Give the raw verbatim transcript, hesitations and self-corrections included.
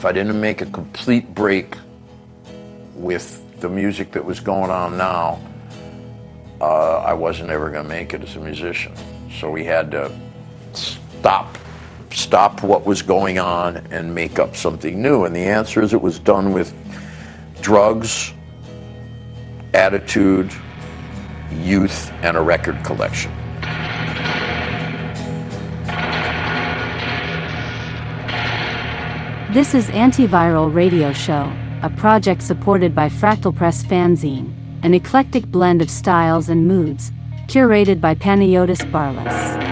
if I didn't make a complete break with the music that was going on now, uh, I wasn't ever going to make it as a musician. So we had to stop, stop what was going on and make up something new. And the answer is it was done with drugs, attitude, youth, and a record collection. This is Antiviral Radio Show, a project supported by Fractal Press Fanzine, an eclectic blend of styles and moods, curated by Panayotis Barlas.